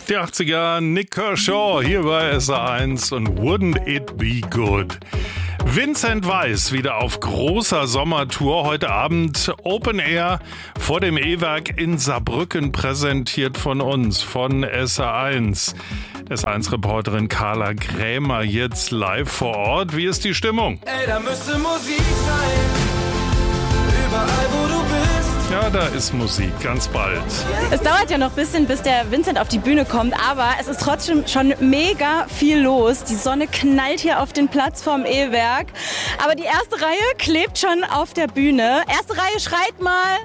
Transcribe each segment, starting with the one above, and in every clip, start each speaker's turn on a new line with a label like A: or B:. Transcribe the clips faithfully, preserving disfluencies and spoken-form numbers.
A: Die achtziger, Nik Kershaw hier bei S R eins und Wouldn't It Be Good. Vincent Weiss wieder auf großer Sommertour. Heute Abend Open Air vor dem E-Werk in Saarbrücken, präsentiert von uns, von S R eins. S R eins-Reporterin Carla Krämer jetzt live vor Ort. Wie ist die Stimmung?
B: Ey, da müsste Musik sein, überall wo du bist.
A: Ja, da ist Musik, ganz bald.
C: Es dauert ja noch ein bisschen, bis der Vincent auf die Bühne kommt, aber es ist trotzdem schon mega viel los. Die Sonne knallt hier auf den Platz vorm E-Werk, aber die erste Reihe klebt schon auf der Bühne. Erste Reihe, schreit mal.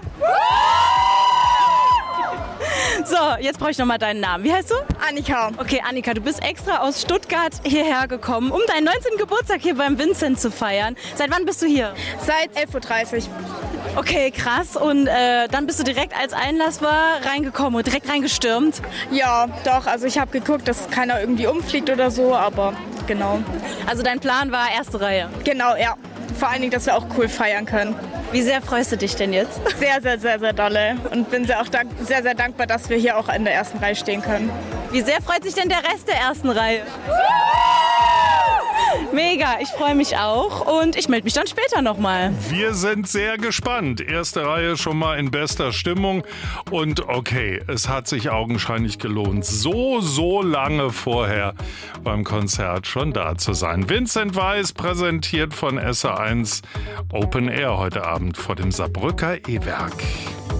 C: So, jetzt brauche ich nochmal deinen Namen. Wie heißt du?
D: Annika.
C: Okay, Annika, du bist extra aus Stuttgart hierher gekommen, um deinen neunzehnten Geburtstag hier beim Vincent zu feiern. Seit wann bist du hier?
D: Seit elf Uhr dreißig.
C: Okay, krass. Und äh, dann bist du direkt als Einlass war reingekommen und direkt reingestürmt?
D: Ja, doch. Also ich habe geguckt, dass keiner irgendwie umfliegt oder so, aber genau.
C: Also dein Plan war erste Reihe?
D: Genau, ja. Vor allen Dingen, dass wir auch cool feiern können.
C: Wie sehr freust du dich denn jetzt?
D: Sehr, sehr, sehr, sehr dolle. Und bin sehr, auch dank- sehr, sehr dankbar, dass wir hier auch in der ersten Reihe stehen können.
C: Wie sehr freut sich denn der Rest der ersten Reihe? Mega, ich freue mich auch und ich melde mich dann später nochmal.
A: Wir sind sehr gespannt. Erste Reihe schon mal in bester Stimmung. Und okay, es hat sich augenscheinlich gelohnt, so, so lange vorher beim Konzert schon da zu sein. Vincent Weiss, präsentiert von S R eins Open Air heute Abend vor dem Saarbrücker E-Werk.